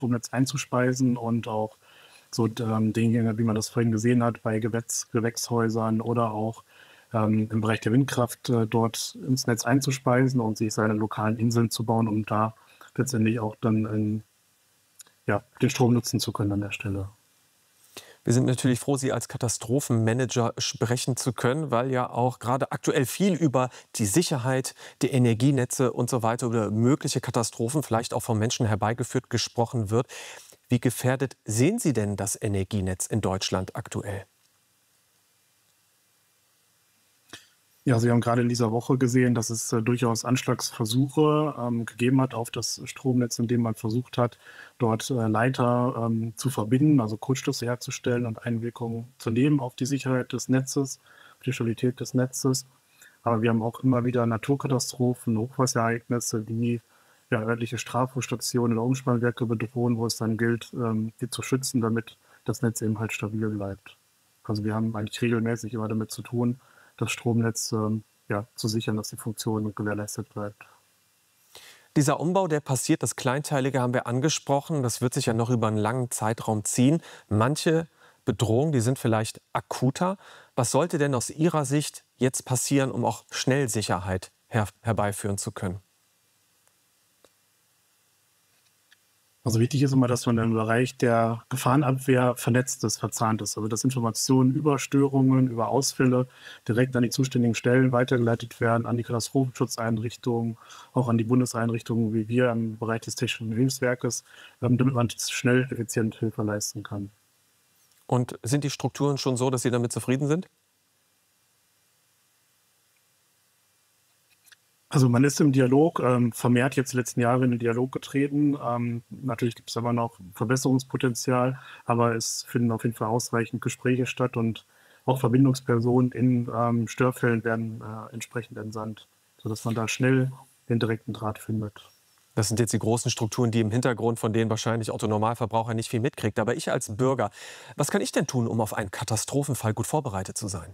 Stromnetz einzuspeisen und auch so Dinge, wie man das vorhin gesehen hat, bei Gewächshäusern oder auch im Bereich der Windkraft dort ins Netz einzuspeisen und sich seine lokalen Inseln zu bauen, um da letztendlich auch dann den Strom nutzen zu können an der Stelle. Wir sind natürlich froh, Sie als Katastrophenmanager sprechen zu können, weil ja auch gerade aktuell viel über die Sicherheit, die Energienetze und so weiter, über mögliche Katastrophen, vielleicht auch vom Menschen herbeigeführt, gesprochen wird. Wie gefährdet sehen Sie denn das Energienetz in Deutschland aktuell? Ja, Sie haben gerade in dieser Woche gesehen, dass es durchaus Anschlagsversuche gegeben hat auf das Stromnetz, indem man versucht hat, dort Leiter zu verbinden, also Kurzschlüsse herzustellen und Einwirkungen zu nehmen auf die Sicherheit des Netzes, auf die Stabilität des Netzes. Aber wir haben auch immer wieder Naturkatastrophen, Hochwasserereignisse, die örtliche Strafstationen oder Umspannwerke bedrohen, wo es dann gilt, die zu schützen, damit das Netz eben halt stabil bleibt. Also wir haben eigentlich regelmäßig immer damit zu tun, das Stromnetz zu sichern, dass die Funktion gewährleistet bleibt. Dieser Umbau, der passiert, das Kleinteilige haben wir angesprochen, das wird sich ja noch über einen langen Zeitraum ziehen. Manche Bedrohungen, die sind vielleicht akuter. Was sollte denn aus Ihrer Sicht jetzt passieren, um auch schnell Sicherheit herbeiführen zu können? Also wichtig ist immer, dass man im Bereich der Gefahrenabwehr vernetzt ist, verzahnt ist. Also dass Informationen über Störungen, über Ausfälle direkt an die zuständigen Stellen weitergeleitet werden, an die Katastrophenschutzeinrichtungen, auch an die Bundeseinrichtungen wie wir im Bereich des Technischen Hilfswerkes, damit man schnell, effizient Hilfe leisten kann. Und sind die Strukturen schon so, dass Sie damit zufrieden sind? Also man ist im Dialog, vermehrt jetzt die letzten Jahre in den Dialog getreten. Natürlich gibt es aber noch Verbesserungspotenzial, aber es finden auf jeden Fall ausreichend Gespräche statt und auch Verbindungspersonen in Störfällen werden entsprechend entsandt, sodass man da schnell den direkten Draht findet. Das sind jetzt die großen Strukturen, die im Hintergrund, von denen wahrscheinlich Otto Normalverbraucher nicht viel mitkriegt. Aber ich als Bürger, was kann ich denn tun, um auf einen Katastrophenfall gut vorbereitet zu sein?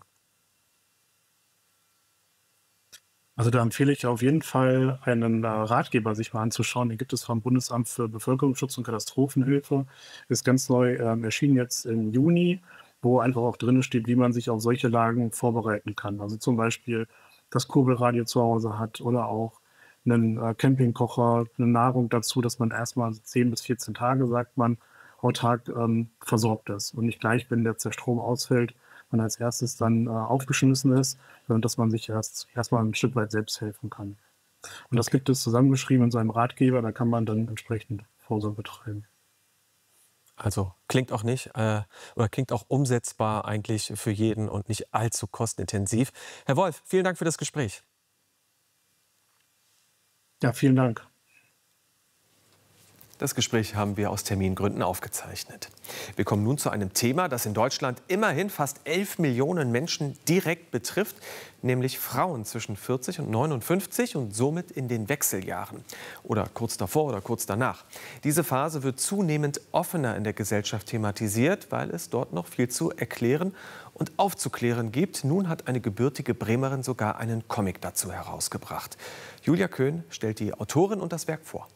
Also da empfehle ich auf jeden Fall, einen Ratgeber sich mal anzuschauen. Den gibt es vom Bundesamt für Bevölkerungsschutz und Katastrophenhilfe. Ist ganz neu erschienen jetzt im Juni, wo einfach auch drin steht, wie man sich auf solche Lagen vorbereiten kann. Also zum Beispiel das Kurbelradio zu Hause hat oder auch einen Campingkocher, eine Nahrung dazu, dass man erstmal 10 bis 14 Tage, sagt man, autark versorgt ist. Und nicht gleich, wenn der Strom ausfällt, man als erstes dann aufgeschmissen ist, sondern dass man sich erstmal ein Stück weit selbst helfen kann. Und das gibt es zusammengeschrieben in so einem Ratgeber, da kann man dann entsprechend Vorsorge betreiben. Also klingt auch nicht oder klingt auch umsetzbar eigentlich für jeden und nicht allzu kostenintensiv. Herr Wolf, vielen Dank für das Gespräch. Ja, vielen Dank. Das Gespräch haben wir aus Termingründen aufgezeichnet. Wir kommen nun zu einem Thema, das in Deutschland immerhin fast 11 Millionen Menschen direkt betrifft, nämlich Frauen zwischen 40 und 59 und somit in den Wechseljahren oder kurz davor oder kurz danach. Diese Phase wird zunehmend offener in der Gesellschaft thematisiert, weil es dort noch viel zu erklären und aufzuklären gibt. Nun hat eine gebürtige Bremerin sogar einen Comic dazu herausgebracht. Julia Köhn stellt die Autorin und das Werk vor.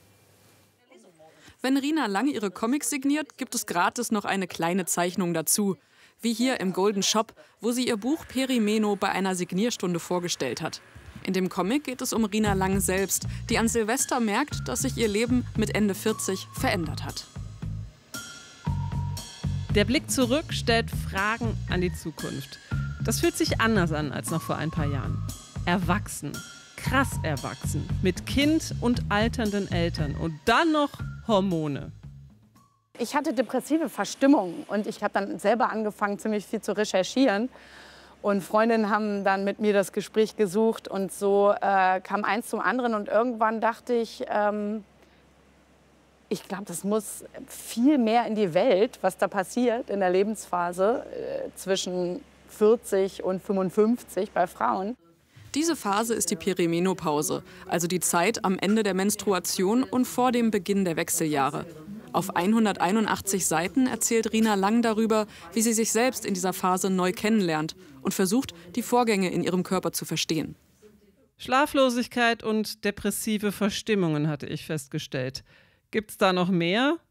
Wenn Rina Lang ihre Comics signiert, gibt es gratis noch eine kleine Zeichnung dazu. Wie hier im Golden Shop, wo sie ihr Buch Perimeno bei einer Signierstunde vorgestellt hat. In dem Comic geht es um Rina Lang selbst, die an Silvester merkt, dass sich ihr Leben mit Ende 40 verändert hat. Der Blick zurück stellt Fragen an die Zukunft. Das fühlt sich anders an als noch vor ein paar Jahren. Erwachsen, krass erwachsen, mit Kind und alternden Eltern und dann noch Hormone. Ich hatte depressive Verstimmung und ich habe dann selber angefangen, ziemlich viel zu recherchieren. Und Freundinnen haben dann mit mir das Gespräch gesucht und so kam eins zum anderen. Und irgendwann dachte ich, ich glaube, das muss viel mehr in die Welt, was da passiert in der Lebensphase zwischen 40 und 55 bei Frauen. Diese Phase ist die Perimenopause, also die Zeit am Ende der Menstruation und vor dem Beginn der Wechseljahre. Auf 181 Seiten erzählt Rina Lang darüber, wie sie sich selbst in dieser Phase neu kennenlernt und versucht, die Vorgänge in ihrem Körper zu verstehen. Schlaflosigkeit und depressive Verstimmungen hatte ich festgestellt. Gibt's da noch mehr?